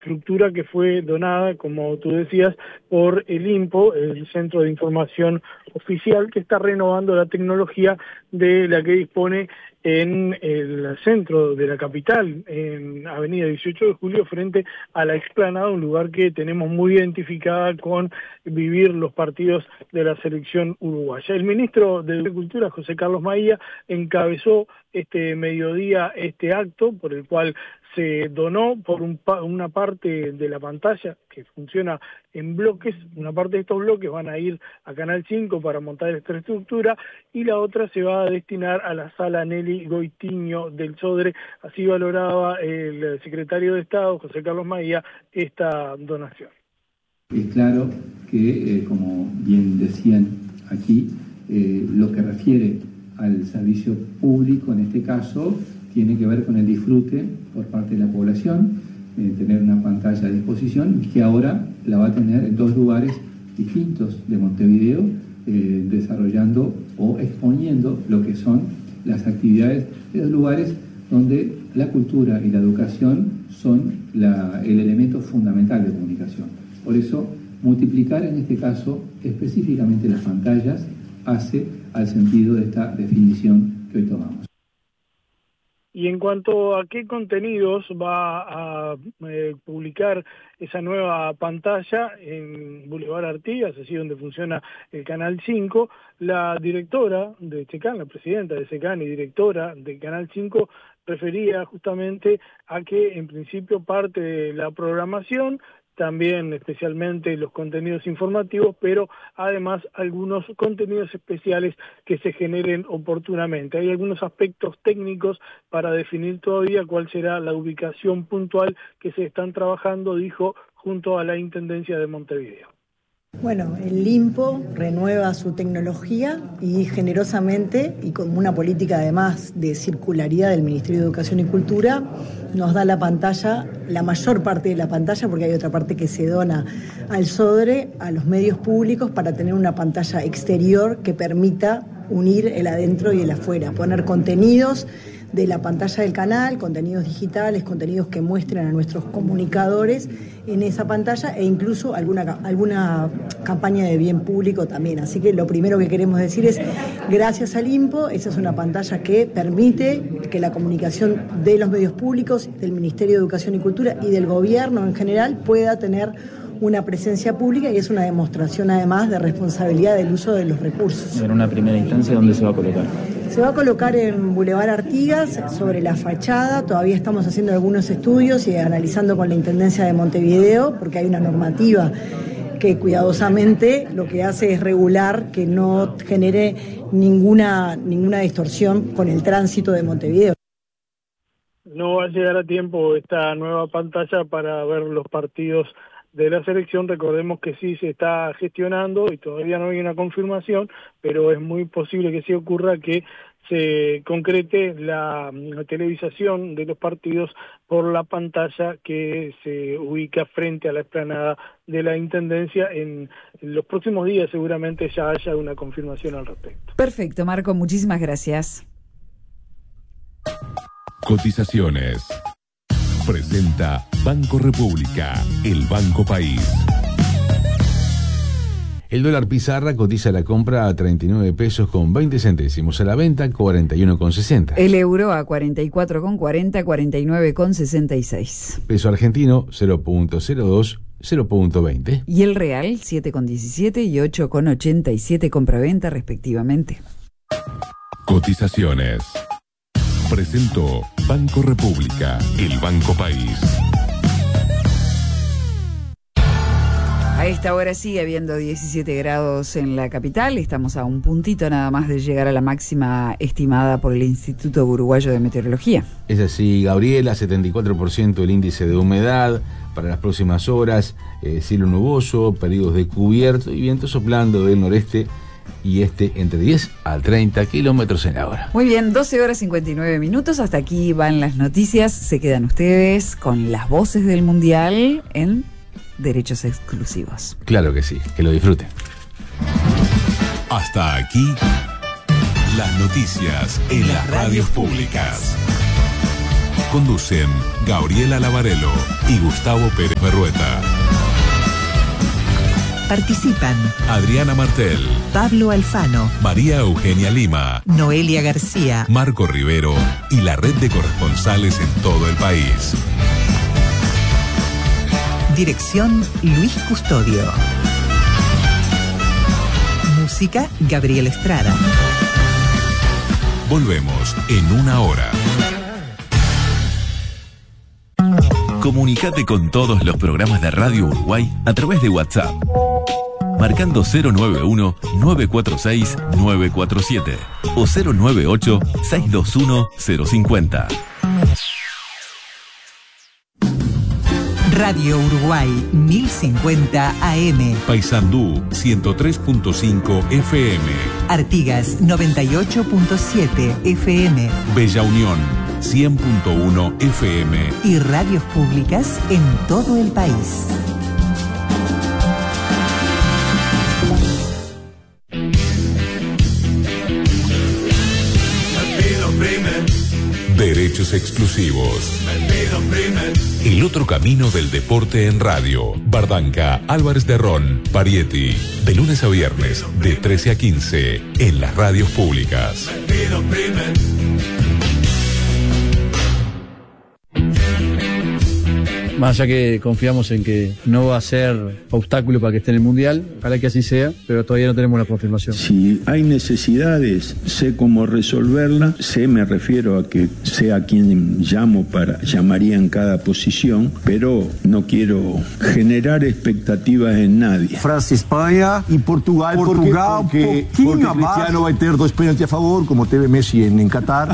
infraestructura que fue donada, como tú decías, por el INPO, el Centro de Información Oficial, que está renovando la tecnología de la que dispone en el centro de la capital, en Avenida 18 de Julio, frente a la Explanada, un lugar que tenemos muy identificada con vivir los partidos de la selección uruguaya. El ministro de Agricultura, José Carlos Maía, encabezó este mediodía este acto por el cual se donó por una parte de la pantalla que funciona en bloques, una parte de estos bloques van a ir a Canal 5 para montar esta estructura y la otra se va a destinar a la sala Nelly Goitiño del Sodre. Así valoraba el secretario de Estado, José Carlos Maía, esta donación. Es claro que, como bien decían aquí, lo que refiere al servicio público, en este caso, tiene que ver con el disfrute por parte de la población, tener una pantalla a disposición, que ahora la va a tener en 2 lugares distintos de Montevideo, desarrollando o exponiendo lo que son las actividades de 2 lugares donde la cultura y la educación son el elemento fundamental de comunicación. Por eso, multiplicar en este caso específicamente las pantallas hace al sentido de esta definición que hoy tomamos. Y en cuanto a qué contenidos va a publicar esa nueva pantalla en Boulevard Artigas, así donde funciona el Canal 5, la directora de SECAN, la presidenta de SECAN y directora de Canal 5, refería justamente a que en principio parte de la programación, también especialmente los contenidos informativos, pero además algunos contenidos especiales que se generen oportunamente. Hay algunos aspectos técnicos para definir todavía cuál será la ubicación puntual que se están trabajando, dijo, junto a la Intendencia de Montevideo. Bueno, el INPO renueva su tecnología y generosamente, y con una política además de circularidad del Ministerio de Educación y Cultura, nos da la pantalla, la mayor parte de la pantalla, porque hay otra parte que se dona al Sodre, a los medios públicos, para tener una pantalla exterior que permita unir el adentro y el afuera, poner contenidos de la pantalla del canal, contenidos digitales, contenidos que muestren a nuestros comunicadores en esa pantalla e incluso alguna campaña de bien público también. Así que lo primero que queremos decir es, gracias al INPO, esa es una pantalla que permite que la comunicación de los medios públicos, del Ministerio de Educación y Cultura y del gobierno en general pueda tener una presencia pública y es una demostración además de responsabilidad del uso de los recursos. En una primera instancia, ¿dónde se va a colocar? Se va a colocar en Boulevard Artigas, sobre la fachada. Todavía estamos haciendo algunos estudios y analizando con la Intendencia de Montevideo, porque hay una normativa que cuidadosamente lo que hace es regular que no genere ninguna distorsión con el tránsito de Montevideo. No va a llegar a tiempo esta nueva pantalla para ver los partidos de la selección. Recordemos que sí se está gestionando y todavía no hay una confirmación, pero es muy posible que sí ocurra que se concrete la televisación de los partidos por la pantalla que se ubica frente a la explanada de la Intendencia. En los próximos días seguramente ya haya una confirmación al respecto. Perfecto, Marco, muchísimas gracias. Cotizaciones. Presenta Banco República, el Banco País. El dólar pizarra cotiza la compra a 39 pesos con 20 centésimos, a la venta 41,60. El euro a 44,40, 49,66. Peso argentino 0.02, 0.20. Y el real 7,17 y 8,87 compra-venta respectivamente. Cotizaciones. Presentó Banco República, el Banco País. A esta hora sigue habiendo 17 grados en la capital. Estamos a un puntito nada más de llegar a la máxima estimada por el Instituto Uruguayo de Meteorología. Es así, Gabriela, 74% el índice de humedad. Para las próximas horas, cielo nuboso, periodos de cubierto y viento soplando del noreste y entre 10 a 30 kilómetros en la hora. Muy bien, 12 horas 59 minutos. Hasta aquí van las noticias. Se quedan ustedes con las voces del Mundial en Derechos Exclusivos. Claro que sí, que lo disfruten. Hasta aquí las noticias en las radios públicas. Conducen Gabriela Lavarello y Gustavo Pérez Berrueta. Participan Adriana Martel, Pablo Alfano, María Eugenia Lima, Noelia García, Marco Rivero y la red de corresponsales en todo el país. Dirección Luis Custodio. Música Gabriel Estrada. Volvemos en una hora. Comunicate con todos los programas de Radio Uruguay a través de WhatsApp. Marcando 091-946-947 o 098-621-050. Radio Uruguay 1050 AM. Paysandú 103.5 FM. Artigas 98.7 FM. Bella Unión 100.1 FM. Y radios públicas en todo el país. Derechos exclusivos. El otro camino del deporte en radio. Bardanca, Álvarez de Ron, Parietti. De lunes a viernes, de 13 a 15, en las radios públicas. Más allá que confiamos en que no va a ser obstáculo para que esté en el Mundial, ojalá que así sea, pero todavía no tenemos la confirmación. Si hay necesidades, sé cómo resolverla, me refiero a que sé a quién llamaría en cada posición, pero no quiero generar expectativas en nadie. Francia, España y Portugal, porque Cristiano va a tener 2 penaltis a favor, como teve Messi en Qatar.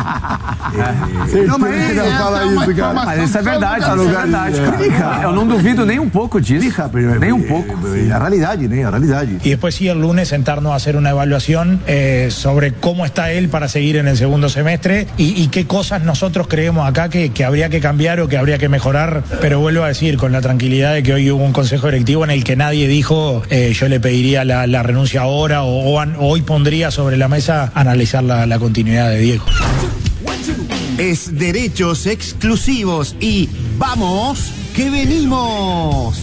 Mas isso é verdade, isso é verdade. Eu não duvido nem um pouco disso. Nem un poco. La realidad. Y después sí, el lunes sentarnos a hacer una evaluación sobre cómo está él para seguir en el segundo semestre y qué cosas nosotros creemos acá que habría que cambiar o que habría que mejorar. Pero vuelvo a decir, con la tranquilidad de que hoy hubo un consejo directivo en el que nadie dijo yo le pediría la renuncia ahora o hoy pondría sobre la mesa analizar la continuidad de Diego. Es derechos exclusivos y ¡vamos que venimos!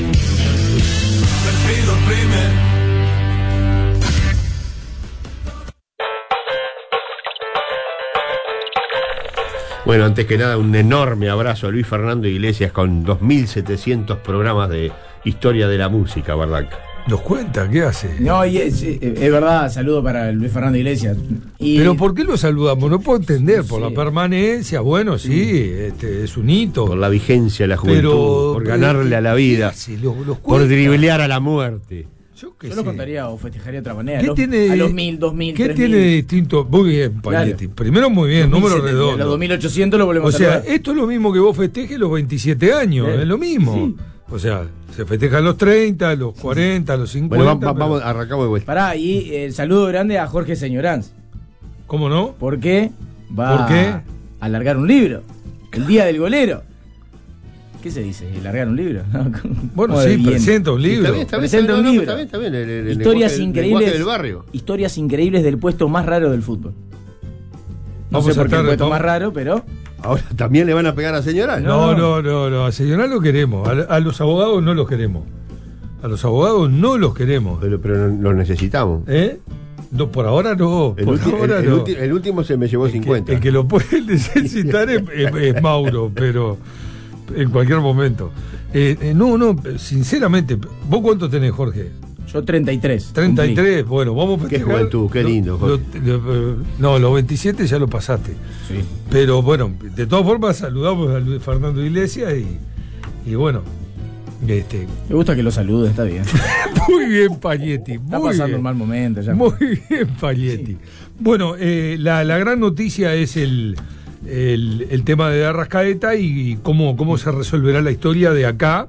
Bueno, antes que nada, un enorme abrazo a Luis Fernando Iglesias con 2.700 programas de historia de la música, ¿verdad? ¿Nos cuenta? ¿Qué hace? No, y es verdad, saludo para Luis Fernando Iglesias. Pero ¿por qué lo saludamos? No puedo entender, por la permanencia, bueno, sí, es un hito. Por la vigencia de la juventud, por ganarle a la vida, por driblear a la muerte. Yo lo contaría o festejaría de otra manera. ¿Qué tiene, a los 1000, 2000, ¿Qué 3000. tiene de distinto? Muy bien, Paglietti. Claro. Primero muy bien, 2007, número redondo. Los 2800 lo volvemos a a saludar. O sea, esto es lo mismo que vos festejes los 27 años, es lo mismo. Sí. O sea, se festejan los 30, los 40, los 50. Bueno, vamos, arrancamos de vuelta. Pará, y el saludo grande a Jorge Señoranz. ¿Cómo no? Porque va a alargar un libro. El Día del Golero. ¿Qué se dice? ¿Largar un libro? Bueno, sí, presenta un libro. Presenta un libro. Está bien, Historias increíbles del barrio. Historias increíbles del puesto más raro del fútbol. No sé por qué el puesto más raro, pero... Ahora, ¿también le van a pegar a Señoral? No, a Señoral lo queremos. A los abogados no los queremos. A los abogados no los queremos. Pero los necesitamos. No, por ahora no. El último se me llevó 50. El que lo puede necesitar es Mauro, pero... En cualquier momento. No, sinceramente. ¿Vos cuánto tenés, Jorge? Yo 33. 33, cumplí. Bueno, vamos a festejar. Qué juventud, qué lindo, Jorge. No, los 27 ya lo pasaste. Sí. Pero bueno, de todas formas saludamos a Luis Fernando Iglesias y bueno. Me gusta que lo salude, está bien. Muy bien, Paglietti. Está pasando un mal momento ya. Muy bien, Paglietti. Sí. Bueno, la gran noticia es el tema de Arrascaeta y cómo se resolverá la historia de acá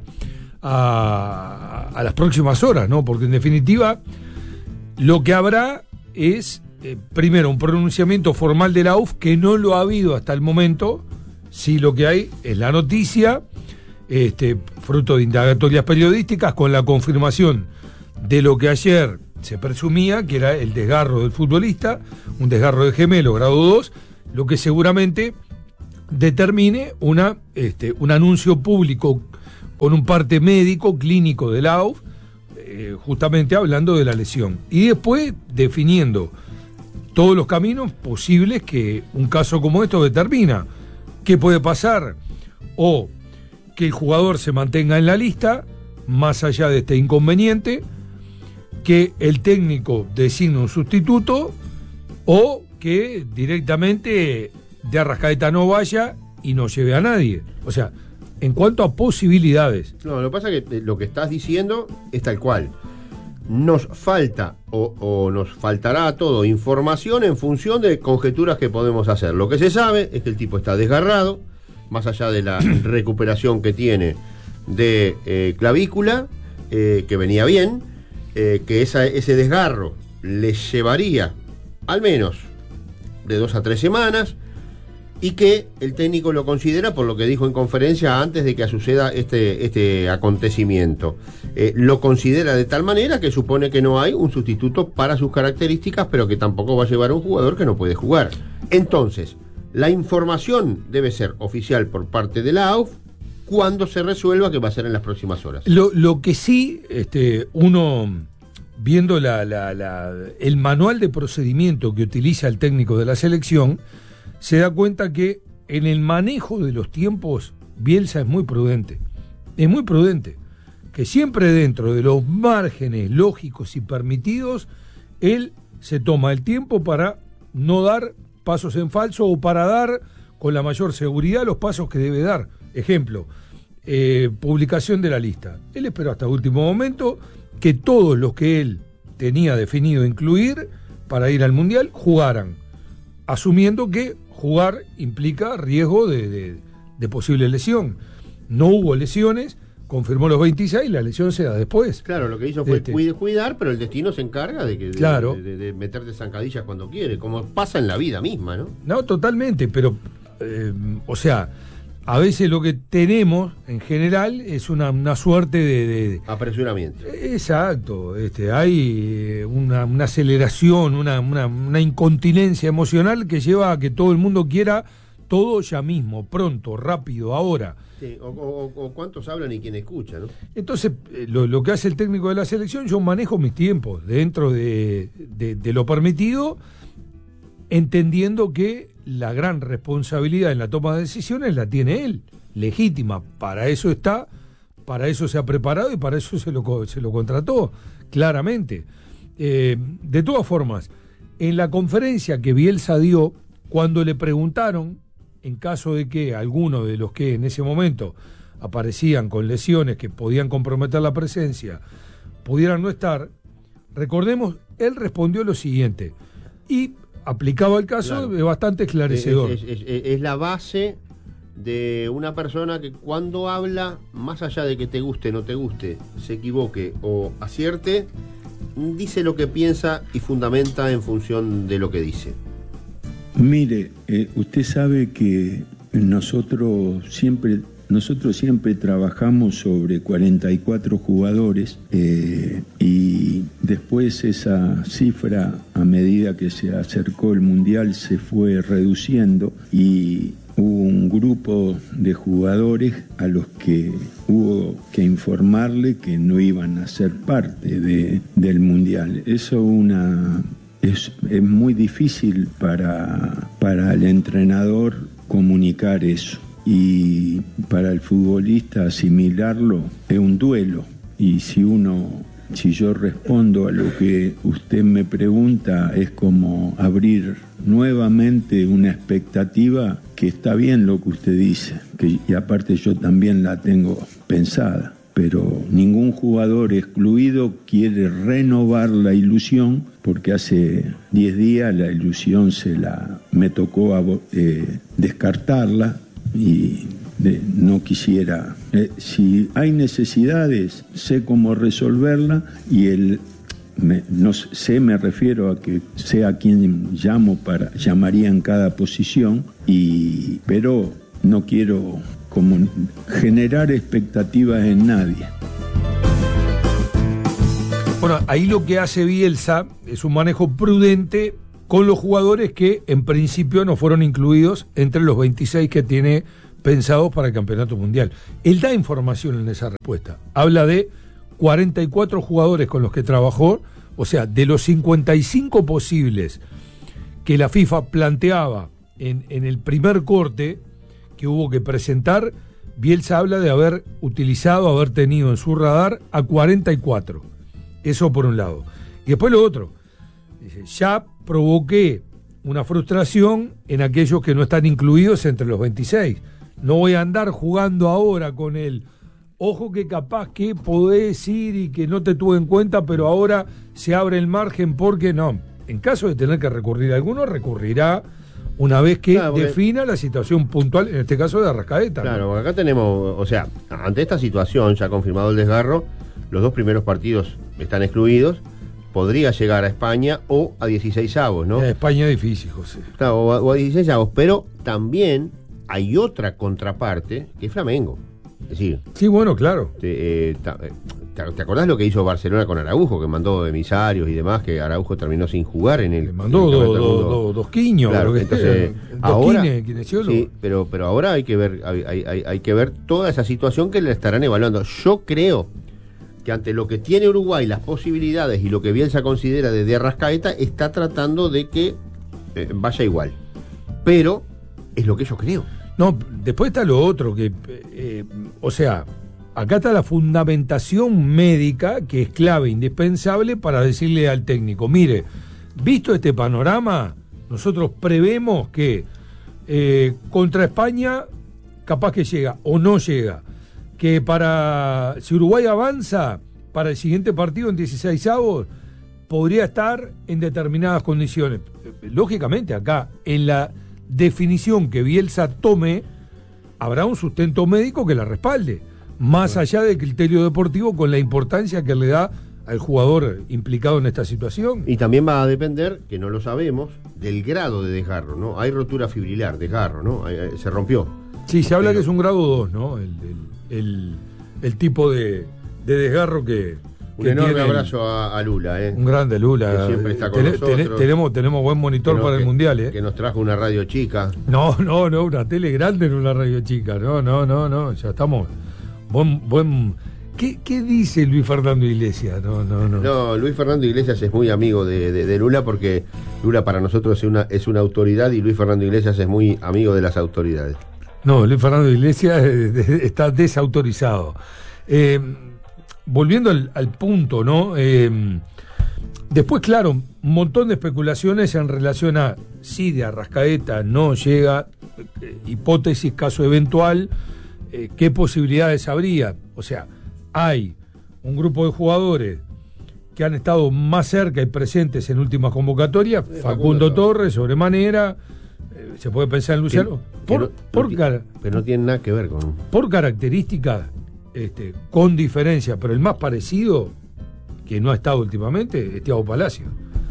a las próximas horas, ¿no? Porque en definitiva lo que habrá es primero un pronunciamiento formal de la UF que no lo ha habido hasta el momento. Sí, lo que hay es la noticia, fruto de indagatorias periodísticas con la confirmación de lo que ayer se presumía que era el desgarro del futbolista, un desgarro de gemelo grado 2, lo que seguramente determine un anuncio público con un parte médico, clínico del AUF, justamente hablando de la lesión. Y después definiendo todos los caminos posibles que un caso como esto determina. ¿Qué puede pasar? O que el jugador se mantenga en la lista, más allá de este inconveniente, que el técnico designe un sustituto, o que directamente de Arrascaeta no vaya y no lleve a nadie. O sea, en cuanto a posibilidades. No, lo que pasa es que lo que estás diciendo es tal cual. Nos falta o nos faltará a todo información en función de conjeturas que podemos hacer. Lo que se sabe es que el tipo está desgarrado, más allá de la recuperación que tiene de clavícula, que venía bien, que ese desgarro le llevaría al menos de 2 a 3 semanas, y que el técnico lo considera, por lo que dijo en conferencia antes de que suceda este acontecimiento, lo considera de tal manera que supone que no hay un sustituto para sus características, pero que tampoco va a llevar a un jugador que no puede jugar. Entonces, la información debe ser oficial por parte de la AUF cuando se resuelva, que va a ser en las próximas horas. Lo que sí, uno, viendo el manual de procedimiento que utiliza el técnico de la selección, se da cuenta que en el manejo de los tiempos Bielsa es muy prudente. Es muy prudente. Que siempre dentro de los márgenes lógicos y permitidos, él se toma el tiempo para no dar pasos en falso o para dar con la mayor seguridad los pasos que debe dar. Ejemplo, publicación de la lista. Él esperó hasta el último momento que todos los que él tenía definido incluir para ir al Mundial jugaran, asumiendo que jugar implica riesgo de posible lesión. No hubo lesiones, confirmó los 26, la lesión se da después. Claro, lo que hizo fue cuidar, pero el destino se encarga de meterte zancadillas cuando quiere, como pasa en la vida misma, ¿no? No, totalmente, pero, o sea, a veces lo que tenemos en general es una suerte de apresuramiento. Exacto, hay una aceleración, una incontinencia emocional que lleva a que todo el mundo quiera todo ya mismo, pronto, rápido, ahora. Sí, o cuántos hablan y quién escucha, ¿no? Entonces, lo que hace el técnico de la selección, yo manejo mis tiempos dentro de lo permitido, entendiendo que la gran responsabilidad en la toma de decisiones la tiene él, legítima. Para eso está, para eso se ha preparado y para eso se lo contrató, claramente. De todas formas, en la conferencia que Bielsa dio, cuando le preguntaron, en caso de que alguno de los que en ese momento aparecían con lesiones que podían comprometer la presencia, pudieran no estar, recordemos, él respondió lo siguiente, y aplicado al caso, claro, es bastante esclarecedor. Es la base de una persona que cuando habla, más allá de que te guste, no te guste, se equivoque o acierte, dice lo que piensa y fundamenta en función de lo que dice. Mire, usted sabe que nosotros siempre trabajamos sobre 44 jugadores y después esa cifra, a medida que se acercó el Mundial, se fue reduciendo y hubo un grupo de jugadores a los que hubo que informarle que no iban a ser parte del Mundial. Eso es muy difícil para el entrenador comunicar eso. Y para el futbolista asimilarlo es un duelo. Y si yo respondo a lo que usted me pregunta, es como abrir nuevamente una expectativa, que está bien lo que usted dice, y aparte yo también la tengo pensada, pero ningún jugador excluido quiere renovar la ilusión, porque hace 10 días la ilusión me tocó descartarla. Y no quisiera, si hay necesidades, sé cómo resolverla, y me refiero a que sé a quién llamaría en cada posición, pero no quiero como generar expectativas en nadie. Bueno, ahí lo que hace Bielsa es un manejo prudente con los jugadores que en principio no fueron incluidos entre los 26 que tiene pensados para el Campeonato Mundial. Él da información en esa respuesta. Habla de 44 jugadores con los que trabajó, o sea, de los 55 posibles que la FIFA planteaba en el primer corte que hubo que presentar, Bielsa habla de haber utilizado, haber tenido en su radar a 44. Eso por un lado. Y después lo otro. Dice, ya provoqué una frustración en aquellos que no están incluidos entre los 26. No voy a andar jugando ahora con él. Ojo que capaz que podés ir y que no te tuve en cuenta, pero ahora se abre el margen porque no. En caso de tener que recurrir a alguno, recurrirá una vez que defina la situación puntual, en este caso de Arrascaeta. Claro, porque acá tenemos, o sea, ante esta situación, ya confirmado el desgarro, los 2 primeros partidos están excluidos. Podría llegar a España o a 16avos, ¿no? España es difícil, José. Claro, o a 16avos, pero también hay otra contraparte que es Flamengo. Es decir, sí, bueno, claro. ¿Te acordás lo que hizo Barcelona con Araujo, que mandó emisarios y demás, que Araujo terminó sin jugar en el... Le mandó dos quiños. Claro, entonces, ahora, sí, pero ahora hay que ver hay que ver toda esa situación que le estarán evaluando. Yo creo que ante lo que tiene Uruguay, las posibilidades y lo que Bielsa considera de Arrascaeta, está tratando de que vaya igual. Pero es lo que yo creo. No, después está lo otro, que o sea, acá está la fundamentación médica, que es clave, indispensable para decirle al técnico, mire, visto este panorama, nosotros prevemos que contra España capaz que llega o no llega, que si Uruguay avanza para el siguiente partido en 16avos, podría estar en determinadas condiciones. Lógicamente acá, en la definición que Bielsa tome, habrá un sustento médico que la respalde, más allá del criterio deportivo, con la importancia que le da al jugador implicado en esta situación. Y también va a depender, que no lo sabemos, del grado de desgarro, ¿no? Hay rotura fibrilar, desgarro, ¿no? Se rompió. Sí, se habla que es un grado 2, ¿no? El tipo de desgarro que un enorme abrazo a Lula, un grande Lula, que siempre está con nosotros. Tenemos buen monitor para el Mundial, que nos trajo una radio chica. No, una tele grande en una radio chica. No, ya estamos buen. ¿Qué dice Luis Fernando Iglesias? No, Luis Fernando Iglesias es muy amigo de Lula, porque Lula para nosotros es una autoridad y Luis Fernando Iglesias es muy amigo de las autoridades. No, Luis Fernando Iglesias está desautorizado. Volviendo al punto, ¿no? Después, claro, un montón de especulaciones en relación a si de Arrascaeta no llega, hipótesis, caso eventual, qué posibilidades habría. O sea, hay un grupo de jugadores que han estado más cerca y presentes en últimas convocatorias, Facundo Torres, sobremanera, se puede pensar en Luciano, pero no tiene nada que ver con... Por características, con diferencia, pero el más parecido, que no ha estado últimamente, es Thiago Palacio.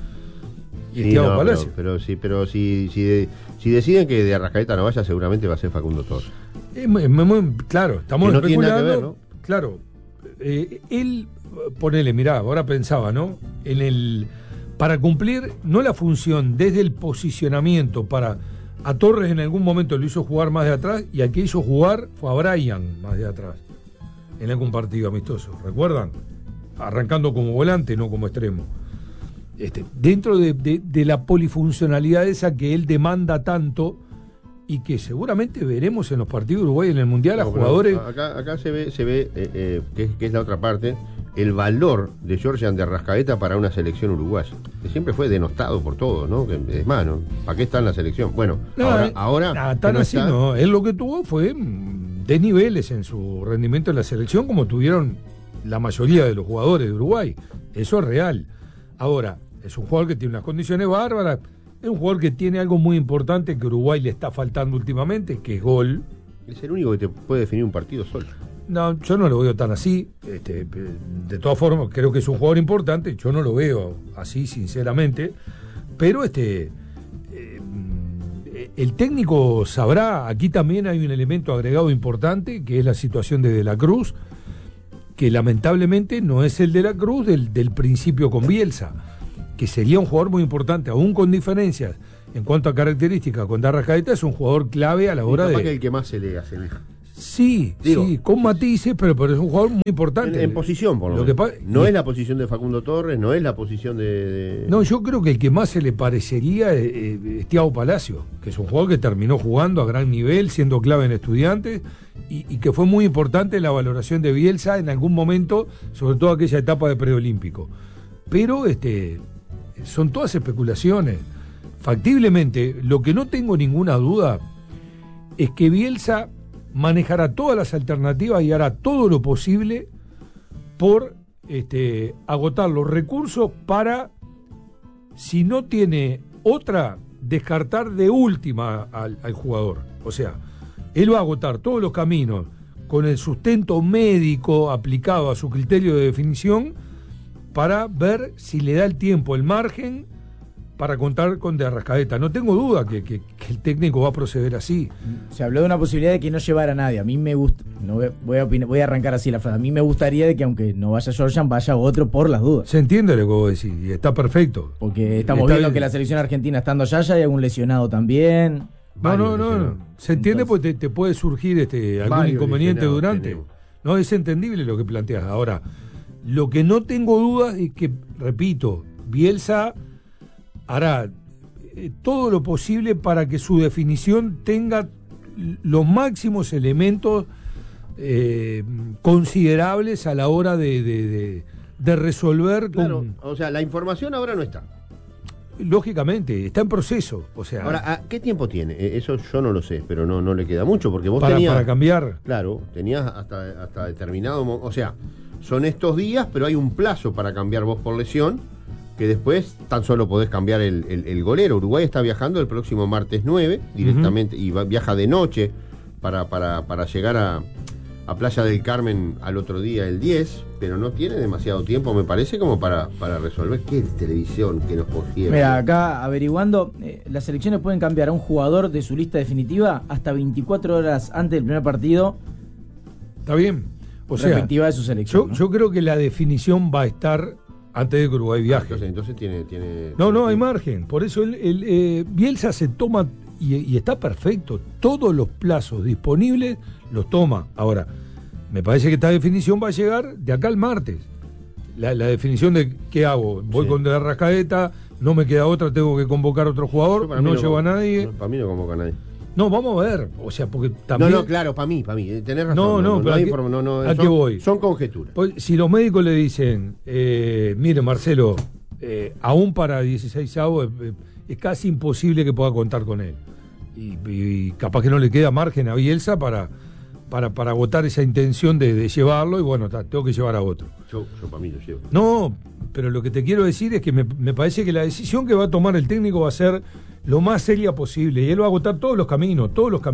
Pero si deciden que de Arrascaeta no vaya, seguramente va a ser Facundo Torres. Claro, estamos no especulando. Tiene nada que ver, ¿no? Claro, él, ponele, mirá, ahora pensaba, ¿no? Para cumplir, no la función desde el posicionamiento a Torres en algún momento lo hizo jugar más de atrás, y al que hizo jugar fue a Brian más de atrás, en algún partido amistoso, ¿recuerdan? Arrancando como volante, no como extremo. Dentro de la polifuncionalidad esa que él demanda tanto, y que seguramente veremos en los partidos de Uruguay en el Mundial a jugadores... Acá se ve que es la otra parte, el valor de Georgian de Arrascaeta para una selección uruguaya, que siempre fue denostado por todos, ¿no? Que, es más, ¿no? ¿Para qué está en la selección? Bueno, ahora tan así está... no. Él lo que tuvo fue desniveles en su rendimiento en la selección, como tuvieron la mayoría de los jugadores de Uruguay. Eso es real. Ahora, es un jugador que tiene unas condiciones bárbaras, es un jugador que tiene algo muy importante que Uruguay le está faltando últimamente, que es gol. Es el único que te puede definir un partido solo. No, yo no lo veo tan así. De todas formas, creo que es un jugador importante. Yo no lo veo así, sinceramente. Pero el técnico sabrá. Aquí también hay un elemento agregado importante, que es la situación de la Cruz, que lamentablemente no es el de la Cruz del principio con Bielsa. que sería un jugador muy importante, aún con diferencias en cuanto a características con Arrascaeta, es un jugador clave a la hora de... que el que más se le asemeja. Sí, sí, con matices, pero es un jugador muy importante. En posición, por lo menos. No es la posición de Facundo Torres, no es la posición de... No, yo creo que el que más se le parecería es Thiago Palacio, que es un jugador que terminó jugando a gran nivel, siendo clave en Estudiantes, y que fue muy importante en la valoración de Bielsa en algún momento, sobre todo aquella etapa de preolímpico. Pero son todas especulaciones. Factiblemente, lo que no tengo ninguna duda es que Bielsa manejará todas las alternativas y hará todo lo posible por agotar los recursos para, si no tiene otra, descartar de última al jugador. O sea, él va a agotar todos los caminos con el sustento médico aplicado a su criterio de definición para ver si le da el tiempo, el margen para contar con De Arrascaeta. No tengo duda que el técnico va a proceder así. Se habló de una posibilidad de que no llevara a nadie. A mí me gusta, no voy a arrancar así la frase. A mí me gustaría de que aunque no vaya Georgian, vaya otro por las dudas. Se entiende lo que vos decís, y está perfecto. Porque estamos viendo que la selección argentina, estando Yaya, hay algún lesionado también. No. Se entiende porque te puede surgir algún inconveniente durante. Tenemos. No, es entendible lo que planteas. Ahora, lo que no tengo dudas es que, repito, Bielsa hará todo lo posible para que su definición tenga los máximos elementos considerables a la hora de resolver. Claro, o sea, la información ahora no está. Lógicamente, está en proceso. O sea, ahora, ¿qué tiempo tiene? Eso yo no lo sé, pero no le queda mucho, porque vos para cambiar. Claro, tenías hasta determinado... O sea, son estos días, pero hay un plazo para cambiar vos por lesión, que después tan solo podés cambiar el golero. Uruguay está viajando el próximo martes 9 directamente, y viaja de noche para llegar a Playa del Carmen al otro día, el 10, pero no tiene demasiado tiempo, me parece, como para resolver. ¿Qué televisión que nos pusieron? Mira, acá averiguando, las selecciones pueden cambiar a un jugador de su lista definitiva hasta 24 horas antes del primer partido. Está bien. O sea, respectiva de su selección. Yo creo que la definición va a estar antes de que Uruguay viaje. Entonces tiene... No, hay margen. Por eso Bielsa se toma, y está perfecto, todos los plazos disponibles los toma. Ahora, me parece que esta definición va a llegar de acá al martes. La definición de qué hago. Voy con De Arrascaeta, no me queda otra, tengo que convocar a otro jugador, no llevo a nadie. Para mí no convoca a nadie. No, vamos a ver, o sea, porque también... No, claro, para mí, tenés razón. ¿A qué voy? Son conjeturas. Pues, si los médicos le dicen, mire Marcelo, aún para 16avos es casi imposible que pueda contar con él. Y capaz que no le queda margen a Bielsa para agotar esa intención de llevarlo, y bueno, tengo que llevar a otro. Yo para mí lo llevo. No, pero lo que te quiero decir es que me parece que la decisión que va a tomar el técnico va a ser lo más seria posible, y él va a agotar todos los caminos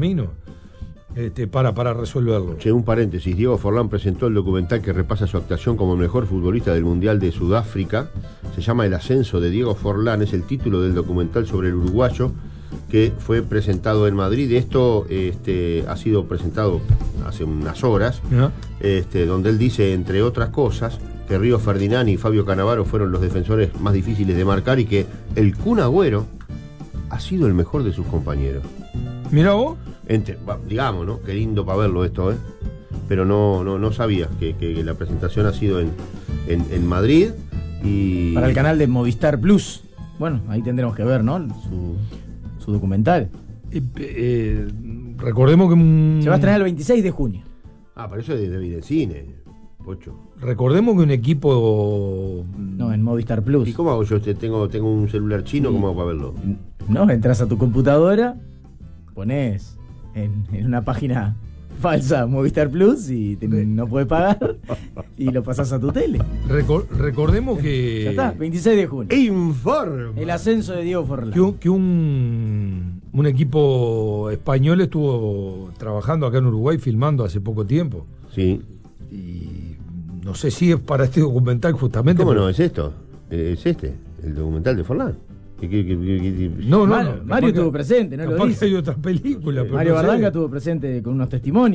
para resolverlo. Che, un paréntesis, Diego Forlán presentó el documental que repasa su actuación como mejor futbolista del Mundial de Sudáfrica. Se llama El ascenso de Diego Forlán, es el título del documental sobre el uruguayo, que fue presentado en Madrid. Esto ha sido presentado hace unas horas, donde él dice, entre otras cosas, que Río Ferdinand y Fabio Cannavaro fueron los defensores más difíciles de marcar, y que el Kun Agüero ha sido el mejor de sus compañeros. Mirá vos. Digamos, ¿no? Qué lindo para verlo esto, Pero no sabía que la presentación ha sido en Madrid. Y para el canal de Movistar Plus. Bueno, ahí tendremos que ver, ¿no? Su documental. Recordemos que... se va a estrenar el 26 de junio. Pero eso es de cine, Pocho. Recordemos que un equipo... No, en Movistar Plus. ¿Y cómo hago yo? Tengo un celular chino, ¿cómo hago para verlo? No, entras a tu computadora, pones en una página falsa Movistar Plus y no puedes pagar, y lo pasás a tu tele. Recordemos que... Ya está, 26 de junio. Informa. El ascenso de Diego Forlán. Que un equipo español estuvo trabajando acá en Uruguay, filmando hace poco tiempo. Sí. Y no sé si es para este documental justamente. ¿Cómo no? ¿Es esto? ¿Es el documental de Forlán? No, Mario estuvo presente, ¿no? Capaz que hay otra película. Mario Bardanca estuvo presente con unos testimonios.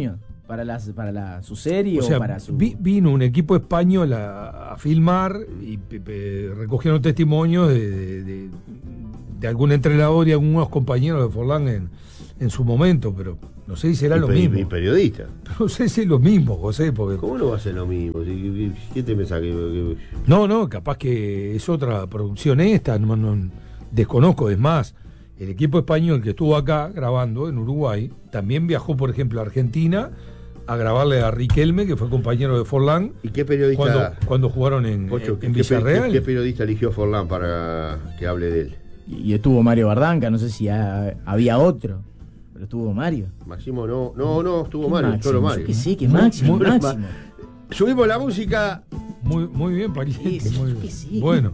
su serie o sea, para su... Vino un equipo español a filmar y recogieron testimonios de algún entrenador y algunos compañeros de Forlán en su momento, pero no sé si será lo mismo. Y periodista. No sé si es lo mismo, José, porque... ¿Cómo no va a ser lo mismo? ¿Qué te pensás que...? No, capaz que es otra producción esta, no, desconozco. Es más, el equipo español que estuvo acá grabando en Uruguay también viajó, por ejemplo, a Argentina a grabarle a Riquelme, que fue compañero de Forlán. ¿Y qué periodista? Cuando jugaron en Villarreal. ¿Qué periodista eligió Forlán para que hable de él? Y estuvo Mario Bardanca, no sé si había otro, pero estuvo Mario. Máximo no estuvo Mario, Máximo? solo Mario. Yo que sí, que Máximo. Subimos la música. Muy bien, pariente. Sí, muy bien. Que sí. Bueno,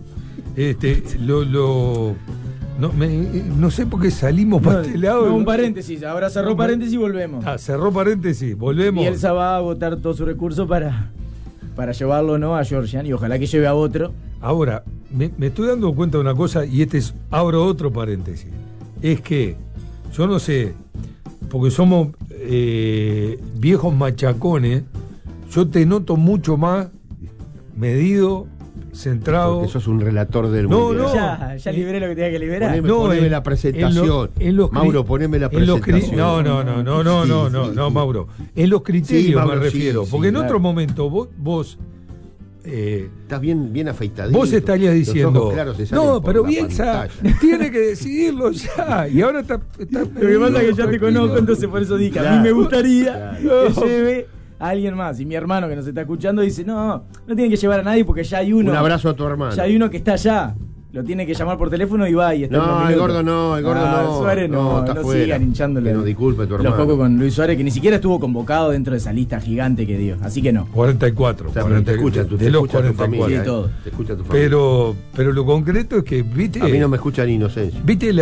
no sé por qué salimos para este lado. Un paréntesis, ahora cerró paréntesis y volvemos. Cerró paréntesis, volvemos. Bielsa va a agotar todo su recurso para llevarlo, ¿no?, a Georgian, y ojalá que lleve a otro. Ahora, me estoy dando cuenta de una cosa, y abro otro paréntesis. Es que, yo no sé, porque somos viejos machacones, yo te noto mucho más medido, centrado. Porque sos un relator del mundial. No. Ya liberé lo que tenía que liberar. Poneme la presentación. Mauro, poneme la presentación. No, Mauro. En los criterios, sí, Mauro, me refiero. Porque en otro momento vos estás bien afeitadito. Vos estarías diciendo, no, pero Bielsa tiene que decidirlo ya. Y ahora está lo que pasa es que ya te conozco, entonces por eso dije, a mí me gustaría que lleve a alguien más. Y mi hermano que nos está escuchando dice, no tienen que llevar a nadie porque ya hay uno. Un abrazo a tu hermano. Ya hay uno que está allá. Lo tiene que llamar por teléfono y va y está. No, el gordo no. Suárez no sigan hinchándole. Que nos disculpe tu hermano. Los cocos con Luis Suárez, que ni siquiera estuvo convocado dentro de esa lista gigante que dio. Así que no. 44. O sea, pero te escuchan, de los 44. Familia, sí, todo. Te escucha tu familia. Pero lo concreto es que, viste. A mí no me escucha ni Inocencia. Viste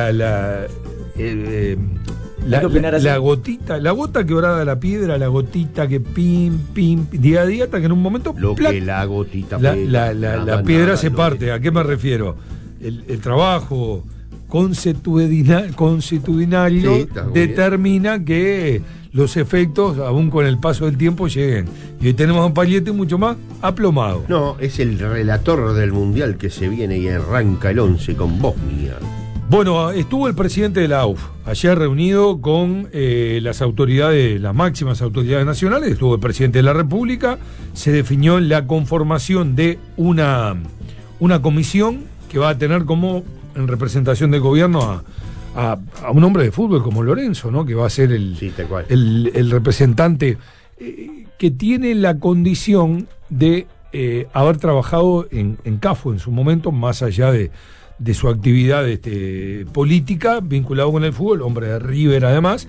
la gotita, la gota que orada la piedra, la gotita que pim, día a día, hasta que en un momento que la gotita la piedra se parte. ¿A qué me refiero? El trabajo consuetudinario determina que los efectos, aún con el paso del tiempo, lleguen. Y hoy tenemos a un Pariete mucho más aplomado. No, es el relator del mundial que se viene y arranca el 11 con Bosnia. Bueno, estuvo el presidente de la AUF ayer reunido con las autoridades, las máximas autoridades nacionales. Estuvo el presidente de la República. Se definió la conformación de una comisión que va a tener como en representación del gobierno a un hombre de fútbol como Lorenzo, ¿no? Que va a ser el representante que tiene la condición de haber trabajado en CAFO en su momento, más allá de su actividad política, vinculado con el fútbol, hombre de River además,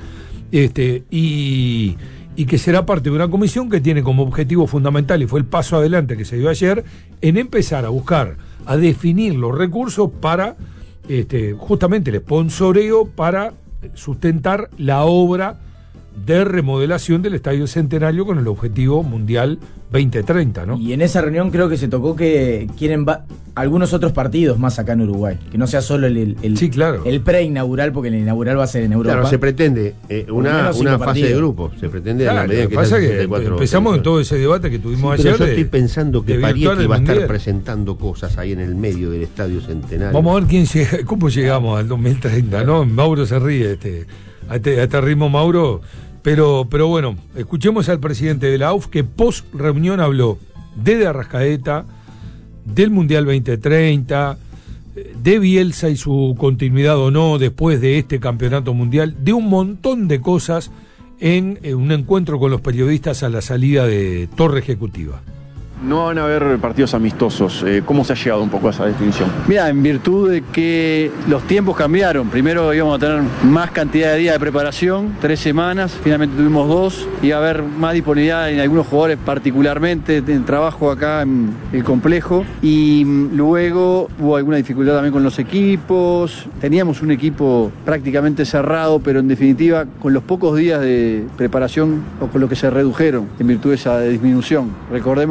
y que será parte de una comisión que tiene como objetivo fundamental, y fue el paso adelante que se dio ayer, en empezar a buscar, a definir los recursos para justamente el sponsoreo para sustentar la obra de remodelación del Estadio Centenario con el objetivo mundial 2030, ¿no? Y en esa reunión creo que se tocó que quieren algunos otros partidos más acá en Uruguay, que no sea solo el preinaugural, porque el inaugural va a ser en Europa. Claro, se pretende una fase de grupo, se pretende a la medida que pasa que empezamos en todo ese debate que tuvimos ayer. Yo estoy pensando que Parieti va a estar presentando cosas ahí en el medio del Estadio Centenario. Vamos a ver cómo llegamos al 2030, ¿no? Mauro se ríe a este ritmo, Mauro. Pero bueno, escuchemos al presidente de la AUF que post reunión habló de Arrascaeta, del Mundial 2030, de Bielsa y su continuidad o no después de este campeonato mundial, de un montón de cosas en un encuentro con los periodistas a la salida de Torre Ejecutiva. No van a haber partidos amistosos. ¿Cómo se ha llegado un poco a esa definición? Mira, en virtud de que los tiempos cambiaron. Primero íbamos a tener más cantidad de días de preparación, 3 semanas, finalmente tuvimos 2. Iba a haber más disponibilidad en algunos jugadores, particularmente en trabajo acá en el complejo. Y luego hubo alguna dificultad también con los equipos. Teníamos un equipo prácticamente cerrado, pero en definitiva con los pocos días de preparación o con lo que se redujeron en virtud de esa disminución. Recordemos que antes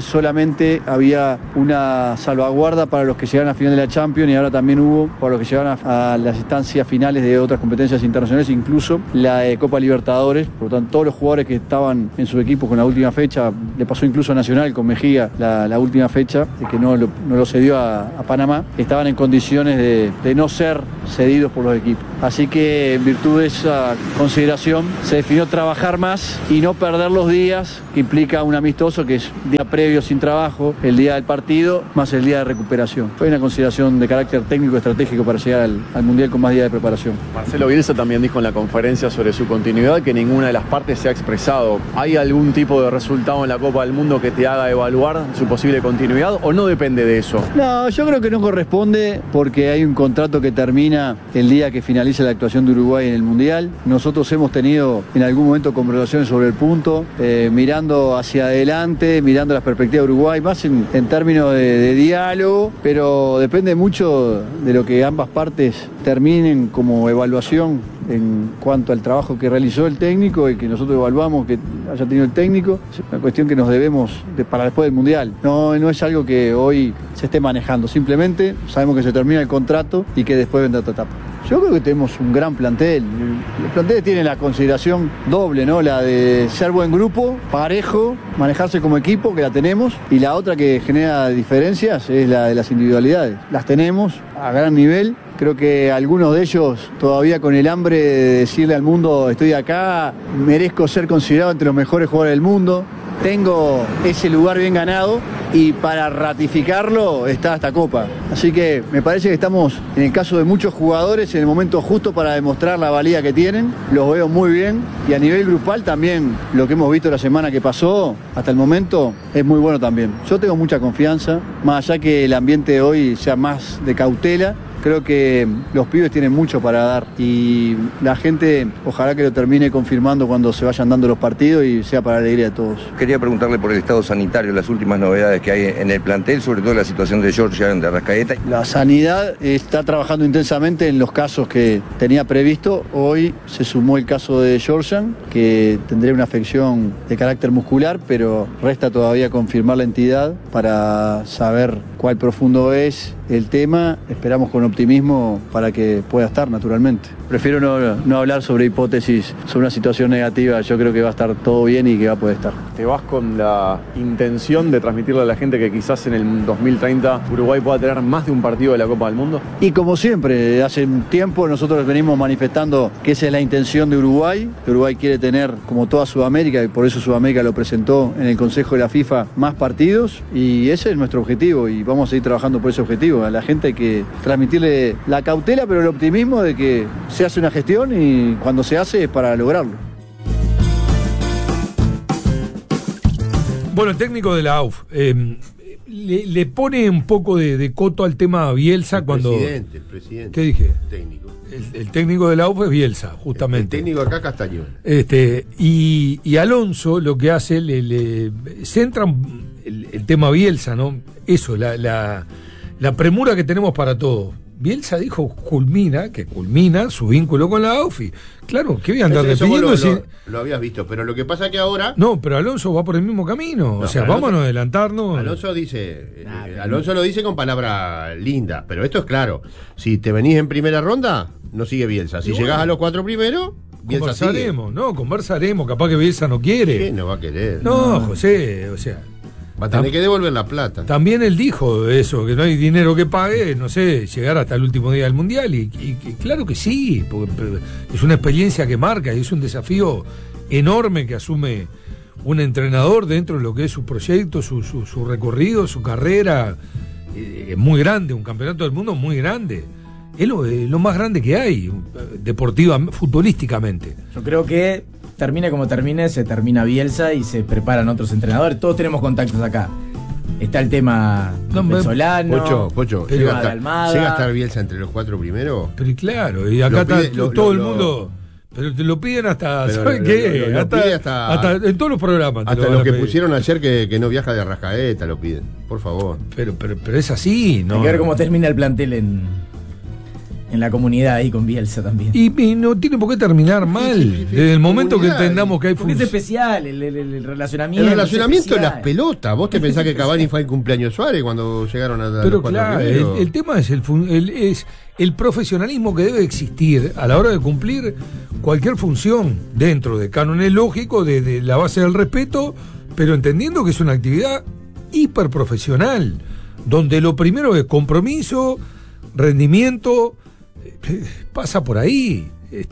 antes solamente había una salvaguarda para los que llegaban a final de la Champions y ahora también hubo para los que llegaban a las instancias finales de otras competencias internacionales, incluso la de Copa Libertadores. Por lo tanto, todos los jugadores que estaban en sus equipos con la última fecha, le pasó incluso a Nacional con Mejía la última fecha, que no lo cedió a Panamá, estaban en condiciones de no ser cedidos por los equipos. Así que en virtud de esa consideración se definió trabajar más y no perder los días que implica un amistoso, que es día previo sin trabajo, el día del partido, más el día de recuperación. Fue una consideración de carácter técnico estratégico para llegar al Mundial con más días de preparación. Marcelo Bielsa también dijo en la conferencia sobre su continuidad que ninguna de las partes se ha expresado. ¿Hay algún tipo de resultado en la Copa del Mundo que te haga evaluar su posible continuidad o no depende de eso? No, yo creo que no corresponde porque hay un contrato que termina el día que finaliza la actuación de Uruguay en el Mundial. Nosotros hemos tenido en algún momento conversaciones sobre el punto, mirando hacia adelante, mirando las perspectivas de Uruguay, más en términos de diálogo, pero depende mucho de lo que ambas partes terminen como evaluación en cuanto al trabajo que realizó el técnico y que nosotros evaluamos que haya tenido el técnico. Es una cuestión que nos debemos para después del Mundial. No es algo que hoy se esté manejando, simplemente sabemos que se termina el contrato y que después vendrá otra etapa. Yo creo que tenemos un gran plantel. El plantel tiene la consideración doble, ¿no? La de ser buen grupo, parejo, manejarse como equipo, que la tenemos, y la otra que genera diferencias es la de las individualidades. Las tenemos a gran nivel. Creo que algunos de ellos todavía con el hambre de decirle al mundo estoy acá, merezco ser considerado entre los mejores jugadores del mundo. Tengo ese lugar bien ganado y para ratificarlo está esta Copa. Así que me parece que estamos, en el caso de muchos jugadores, en el momento justo para demostrar la valía que tienen. Los veo muy bien y a nivel grupal también lo que hemos visto la semana que pasó hasta el momento es muy bueno también. Yo tengo mucha confianza, más allá que el ambiente de hoy sea más de cautela. Creo que los pibes tienen mucho para dar y la gente ojalá que lo termine confirmando cuando se vayan dando los partidos y sea para la alegría de todos. Quería preguntarle por el estado sanitario, las últimas novedades que hay en el plantel, sobre todo la situación de Georgian de Arrascaeta. La sanidad está trabajando intensamente en los casos que tenía previsto. Hoy se sumó el caso de Georgian, que tendría una afección de carácter muscular, pero resta todavía confirmar la entidad para saber cuál profundo es el tema. Esperamos con optimismo para que pueda estar, naturalmente. Prefiero no hablar sobre hipótesis, sobre una situación negativa. Yo creo que va a estar todo bien y que va a poder estar. ¿Te vas con la intención de transmitirle a la gente que quizás en el 2030 Uruguay pueda tener más de un partido de la Copa del Mundo? Y como siempre, hace un tiempo nosotros venimos manifestando que esa es la intención de Uruguay. Uruguay quiere tener, como toda Sudamérica, y por eso Sudamérica lo presentó en el Consejo de la FIFA, más partidos, y ese es nuestro objetivo y vamos a seguir trabajando por ese objetivo. A la gente hay que transmitirle la cautela, pero el optimismo de que se hace una gestión y cuando se hace es para lograrlo. Bueno, el técnico de la AUF le pone un poco de coto al tema Bielsa cuando... El presidente. ¿Qué dije? Técnico. El técnico de la AUF es Bielsa, justamente. El técnico acá Castañón. Y Alonso lo que hace, le centra el tema Bielsa, ¿no? Eso, la premura que tenemos para todo. Bielsa dijo culmina su vínculo con la AUF. Claro, ¿qué voy a andar definiendo? Lo habías visto, pero lo que pasa que ahora... No, pero Alonso va por el mismo camino. O sea, vámonos a adelantarnos. Alonso lo dice con palabra linda, pero esto es claro. Si te venís en primera ronda, no sigue Bielsa. Si llegás a los 4 primeros, Bielsa conversaremos, sigue. No, conversaremos. Capaz que Bielsa no quiere. Sí, no va a querer. No, José, o sea... Va a tener que devolver la plata. También él dijo eso, que no hay dinero que pague, no sé, llegar hasta el último día del Mundial. Y claro que sí, porque es una experiencia que marca y es un desafío enorme que asume un entrenador dentro de lo que es su proyecto, su recorrido, su carrera. Es muy grande, un campeonato del mundo muy grande. Es lo más grande que hay, futbolísticamente. Yo creo que termine como termine, se termina Bielsa y se preparan otros entrenadores. Todos tenemos contactos acá. Está el tema de Solano, Pocho, llega a estar Bielsa entre los 4 primeros. Pero claro, y acá está todo el mundo. Pero te lo piden hasta, ¿saben qué? Hasta en todos los programas. Hasta los que pusieron ayer que no viaja de Arrascaeta lo piden, por favor. Pero es así, ¿no? Hay que ver cómo termina el plantel en en la comunidad ahí con Bielsa también. Y no tiene por qué terminar mal. Desde el momento que entendamos que hay porque es especial el relacionamiento. El relacionamiento de las especial. pelotas. ¿Vos te pensás que Cavani fue el cumpleaños de Suárez cuando llegaron a Pero los cuatro claro, primeros? el tema es el profesionalismo que debe existir a la hora de cumplir cualquier función dentro de cánones lógicos, de la base del respeto, pero entendiendo que es una actividad hiperprofesional, donde lo primero es compromiso, rendimiento, pasa por ahí,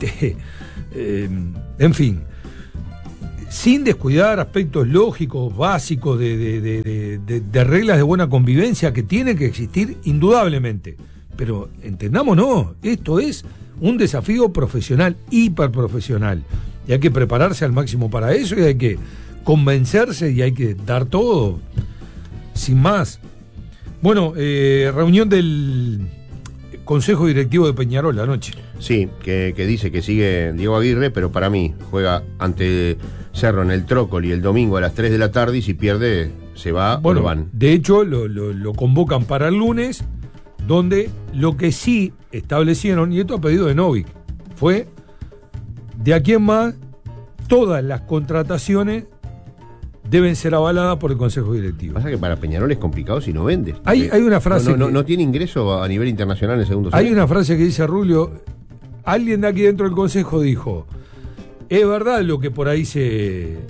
en fin, sin descuidar aspectos lógicos, básicos de reglas de buena convivencia que tienen que existir indudablemente. Pero entendámonos, esto es un desafío profesional, hiperprofesional, y hay que prepararse al máximo para eso, y hay que convencerse y hay que dar todo, sin más. Bueno, reunión del Consejo Directivo de Peñarol anoche. Sí, que dice que sigue Diego Aguirre, pero para mí juega ante Cerro en el Trócoli el domingo a las 3 de la tarde y si pierde se va o lo van. De hecho, lo convocan para el lunes, donde lo que sí establecieron, y esto a pedido de Novik, fue de aquí en más todas las contrataciones deben ser avaladas por el Consejo Directivo. Pasa que para Peñarol es complicado si no vende. Hay una frase no tiene ingreso a nivel internacional en el segundo semestre. Hay una frase que dice Rulio, alguien de aquí dentro del Consejo dijo, es verdad lo que por ahí se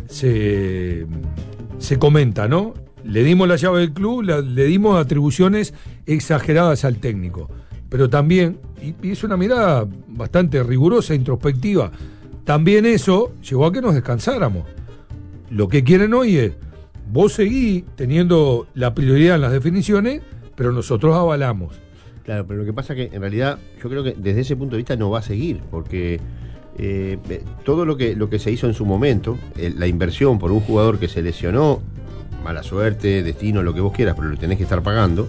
comenta, ¿no? Le dimos la llave del club, le dimos atribuciones exageradas al técnico. Pero también, y es una mirada bastante rigurosa, introspectiva, también eso llevó a que nos descansáramos. Lo que quieren hoy es, vos seguís teniendo la prioridad en las definiciones, pero nosotros avalamos. Claro, pero lo que pasa que en realidad yo creo que desde ese punto de vista no va a seguir, porque todo lo que se hizo en su momento, la inversión por un jugador que se lesionó, mala suerte, destino, lo que vos quieras, pero lo tenés que estar pagando,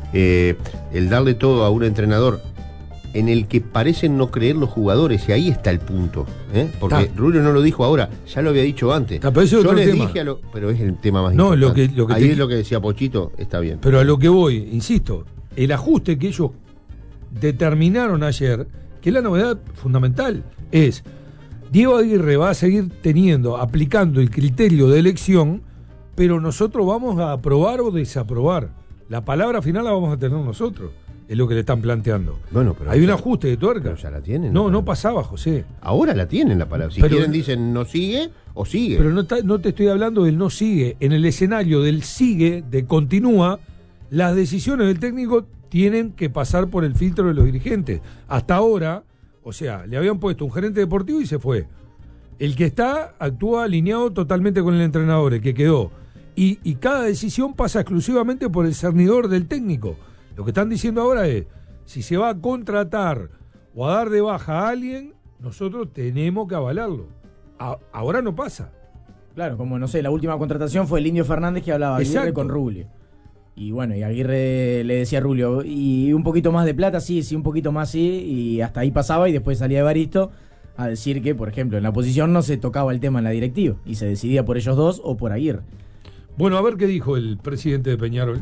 el darle todo a un entrenador en el que parecen no creer los jugadores, y ahí está el punto, porque Rulio no lo dijo ahora, ya lo había dicho antes. Yo les dije pero es el tema más importante. Ahí es lo que decía Pochito, está bien. Pero a lo que voy, insisto, el ajuste que ellos determinaron ayer, que es la novedad fundamental, es Diego Aguirre va a seguir aplicando el criterio de elección, pero nosotros vamos a aprobar o desaprobar. La palabra final la vamos a tener nosotros. Es lo que le están planteando. Bueno, pero hay un ajuste de tuerca. Pero ya la tienen. No pasaba, José. Ahora la tienen la palabra. Si quieren dicen no sigue o sigue. Pero no te estoy hablando del no sigue. En el escenario del sigue, de continúa, las decisiones del técnico tienen que pasar por el filtro de los dirigentes. Hasta ahora, o sea, le habían puesto un gerente deportivo y se fue. El que está actúa alineado totalmente con el entrenador, el que quedó. Y cada decisión pasa exclusivamente por el cernidor del técnico. Lo que están diciendo ahora es, si se va a contratar o a dar de baja a alguien, nosotros tenemos que avalarlo. Ahora no pasa. Claro, como no sé, la última contratación fue el Indio Fernández que hablaba Aguirre con Rulio. Y bueno, y Aguirre le decía a Rulio, y un poquito más de plata, sí, un poquito más, sí, y hasta ahí pasaba, y después salía Evaristo a decir que, por ejemplo, en la oposición no se tocaba el tema en la directiva, y se decidía por ellos dos o por Aguirre. Bueno, a ver qué dijo el presidente de Peñarol.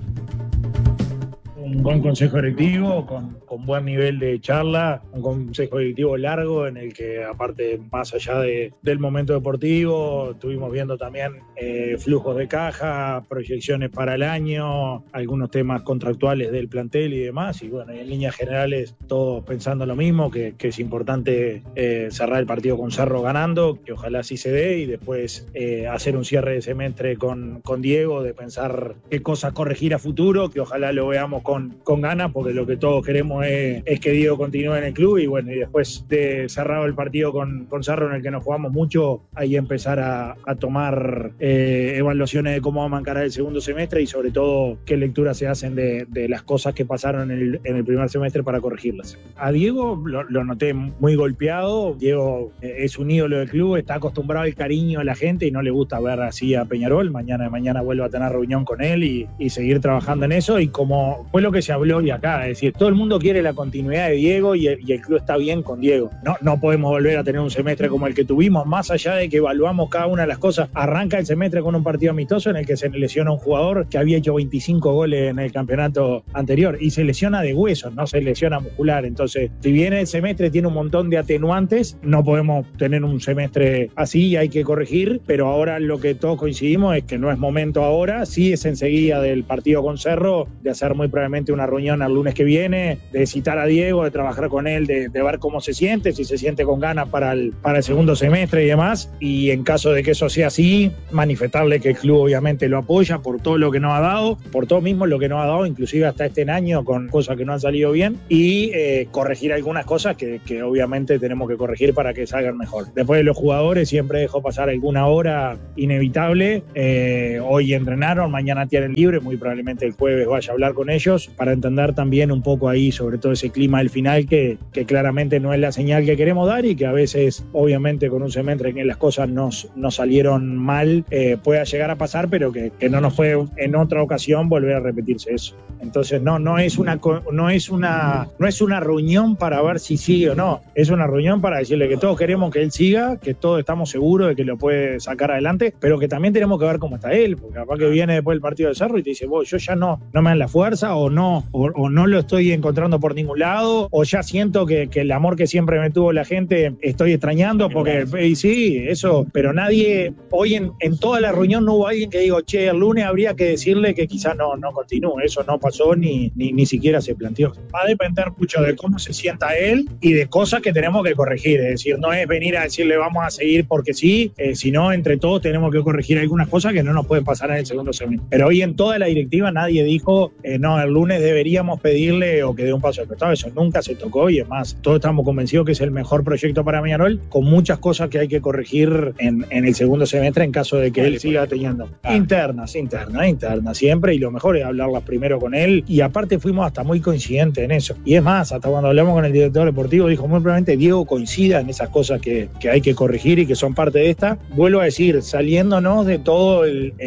Un buen consejo directivo, con buen nivel de charla, un consejo directivo largo en el que, aparte, más allá del momento deportivo, estuvimos viendo también flujos de caja, proyecciones para el año, algunos temas contractuales del plantel y demás, y bueno, en líneas generales todos pensando lo mismo, que es importante cerrar el partido con Cerro ganando, que ojalá así se dé, y después hacer un cierre de semestre con Diego, de pensar qué cosas corregir a futuro, que ojalá lo veamos con ganas, porque lo que todos queremos es que Diego continúe en el club, y bueno, y después de cerrado el partido con Cerro, en el que nos jugamos mucho, ahí empezar a tomar evaluaciones de cómo vamos a encarar el segundo semestre, y sobre todo qué lecturas se hacen de las cosas que pasaron en el primer semestre para corregirlas. A Diego lo noté muy golpeado. Diego es un ídolo del club, está acostumbrado al cariño de la gente y no le gusta ver así a Peñarol. Mañana vuelvo a tener reunión con él y seguir trabajando en eso, y como fue lo que que se habló hoy acá, es decir, todo el mundo quiere la continuidad de Diego y el club está bien con Diego. No podemos volver a tener un semestre como el que tuvimos, más allá de que evaluamos cada una de las cosas. Arranca el semestre con un partido amistoso en el que se lesiona un jugador que había hecho 25 goles en el campeonato anterior y se lesiona de huesos, no se lesiona muscular. Entonces, si bien el semestre tiene un montón de atenuantes, no podemos tener un semestre así y hay que corregir, pero ahora lo que todos coincidimos es que no es momento ahora, sí es enseguida del partido con Cerro, de hacer muy probablemente una reunión el lunes que viene, de citar a Diego, de trabajar con él, de ver cómo se siente, si se siente con ganas para el segundo semestre y demás, y en caso de que eso sea así, manifestarle que el club obviamente lo apoya por todo lo que nos ha dado, por todo mismo lo que nos ha dado, inclusive hasta este año con cosas que no han salido bien, y corregir algunas cosas que obviamente tenemos que corregir para que salgan mejor. Después de los jugadores siempre dejo pasar alguna hora inevitable, hoy entrenaron, mañana tienen libre, muy probablemente el jueves vaya a hablar con ellos para entender también un poco ahí sobre todo ese clima del final que claramente no es la señal que queremos dar y que a veces obviamente con un semestre en que las cosas no salieron mal pueda llegar a pasar, pero que no nos puede en otra ocasión volver a repetirse eso. Entonces no es una reunión para ver si sigue o no, es una reunión para decirle que todos queremos que él siga, que todos estamos seguros de que lo puede sacar adelante, pero que también tenemos que ver cómo está él, porque capaz que viene después del partido de Cerro y te dice, yo ya no me dan la fuerza o no lo estoy encontrando por ningún lado, o ya siento que el amor que siempre me tuvo la gente estoy extrañando, porque y sí, eso, pero nadie, hoy en toda la reunión no hubo alguien que diga, che, el lunes habría que decirle que quizás no continúe, eso no pasó ni siquiera se planteó. Va a depender mucho de cómo se sienta él y de cosas que tenemos que corregir, es decir, no es venir a decirle vamos a seguir porque sí, sino entre todos tenemos que corregir algunas cosas que no nos pueden pasar en el segundo semestre. Pero hoy en toda la directiva nadie dijo, no, el lunes deberíamos pedirle o que dé un paso al costado, eso nunca se tocó y es más, todos estamos convencidos que es el mejor proyecto para Peñarol, con muchas cosas que hay que corregir en el segundo semestre en caso de que él siga teniendo internas siempre, y lo mejor es hablarlas primero con él, y aparte fuimos hasta muy coincidentes en eso, y es más, hasta cuando hablamos con el director deportivo dijo muy probablemente Diego coincida en esas cosas que hay que corregir y que son parte de esta, vuelvo a decir, saliéndonos de todo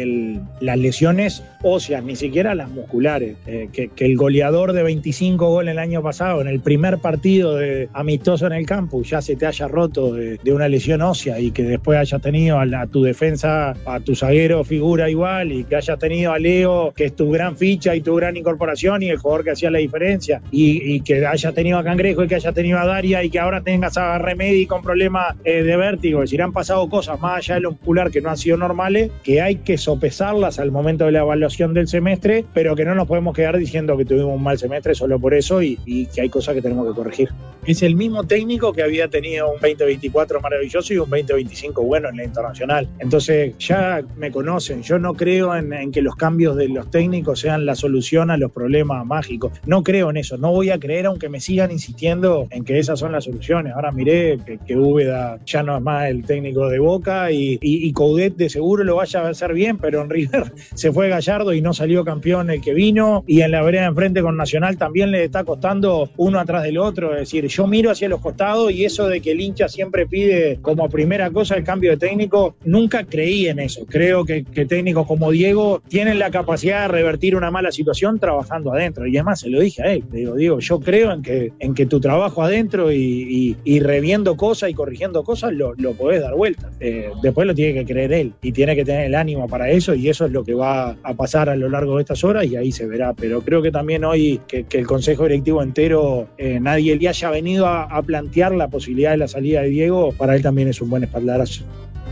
las lesiones óseas, ni siquiera las musculares, que el goleador de 25 goles el año pasado en el primer partido de amistoso en el campus ya se te haya roto de una lesión ósea y que después hayas tenido a tu defensa, a tu zaguero figura igual, y que hayas tenido a Leo que es tu gran ficha y tu gran incorporación y el jugador que hacía la diferencia, y que hayas tenido a Cangrejo y que hayas tenido a Daria y que ahora tengas a Remedi con problemas de vértigo, es decir, han pasado cosas más allá de lo muscular que no han sido normales, que hay que sopesarlas al momento de la evaluación del semestre, pero que no nos podemos quedar diciendo que tuvimos un mal semestre solo por eso y que hay cosas que tenemos que corregir. Es el mismo técnico que había tenido un 2024 maravilloso y un 2025 bueno en la internacional. Entonces ya me conocen, yo no creo en que los cambios de los técnicos sean la solución a los problemas mágicos. No creo en eso, no voy a creer aunque me sigan insistiendo en que esas son las soluciones. Ahora miré que Úbeda ya no es más el técnico de Boca y Coudet de seguro lo vaya a hacer bien, pero en River se fue Gallardo y no salió campeón el que vino, y en la vereda de enfrente con Nacional también le está costando uno atrás del otro. Es decir, yo miro hacia los costados y eso de que el hincha siempre pide como primera cosa el cambio de técnico, nunca creí en eso. Creo que técnicos como Diego tienen la capacidad de revertir una mala situación trabajando adentro, y además se lo dije a él, le digo, Diego, yo creo en que tu trabajo adentro y reviendo cosas y corrigiendo cosas lo podés dar vuelta. Después lo tiene que creer él y tiene que tener el ánimo para eso, y eso es lo que va a pasar a lo largo de estas horas y ahí se verá. Pero creo que también hoy que el Consejo Directivo entero, nadie le haya venido a plantear la posibilidad de la salida de Diego, para él también es un buen espaldarazo.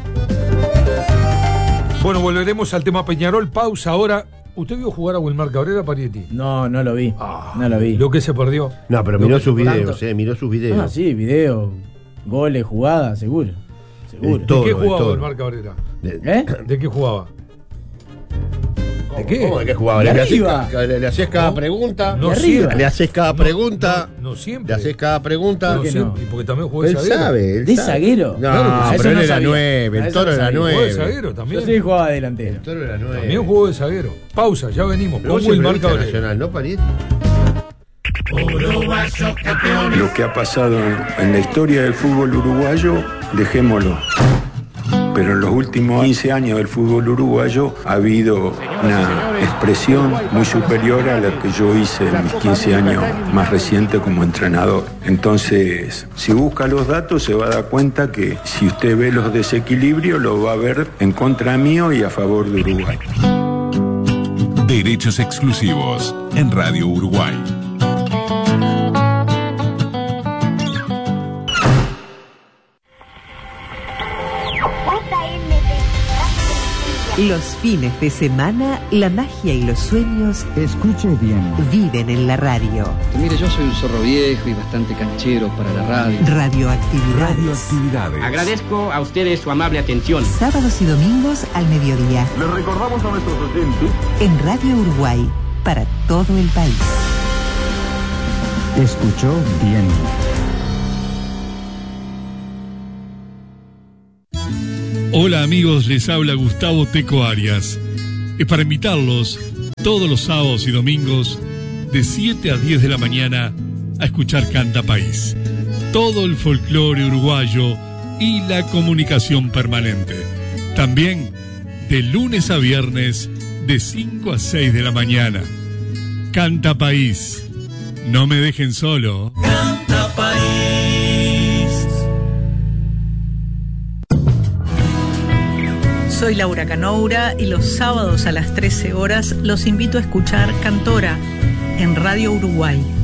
Bueno, volveremos al tema Peñarol, pausa ahora. ¿Usted vio jugar a Wilmar Cabrera, Parietti? No lo vi. No lo vi. ¿Lo que se perdió? No, pero miró sus videos, miró sus videos. Ah, sí, videos, goles, jugadas, seguro. ¿De qué jugaba Wilmar Cabrera? ¿De qué jugaba? ¿De qué? ¿Cómo de qué jugaba? ¿Le hacías cada pregunta? No siempre. ¿Le hacés cada pregunta? No siempre. ¿Le hacés cada pregunta? No siempre. Y porque también jugó de zaguero. Él sabe. ¿De zaguero? No, claro, pero él era 9. El Toro era 9. Jugó de zaguero también. Yo sí jugaba delantero. El Toro era 9. También jugó de zaguero. Pausa, ya venimos. Con Wilmar Cabrera. ¿No, Parietti? Lo que ha pasado en la historia del fútbol uruguayo, dejémoslo pero en los últimos 15 años del fútbol uruguayo ha habido una expresión muy superior a la que yo hice en mis 15 años más recientes como entrenador. Entonces, si busca los datos se va a dar cuenta que si usted ve los desequilibrios, lo va a ver en contra mío y a favor de Uruguay. Derechos exclusivos en Radio Uruguay. Los fines de semana, la magia y los sueños, escuche bien, viven en la radio. Mire, yo soy un zorro viejo y bastante canchero para la radio. Radioactividades. Agradezco a ustedes su amable atención. Sábados y domingos al mediodía. Les recordamos a nuestros oyentes En Radio Uruguay, para todo el país. Escuchó bien. Hola amigos, les habla Gustavo Teco Arias. Es para invitarlos todos los sábados y domingos de 7 a 10 de la mañana a escuchar Canta País. Todo el folclore uruguayo y la comunicación permanente. También de lunes a viernes de 5 a 6 de la mañana. Canta País. No me dejen solo. Canta País. Soy Laura Canoura y los sábados a las 13 horas los invito a escuchar Cantora en Radio Uruguay.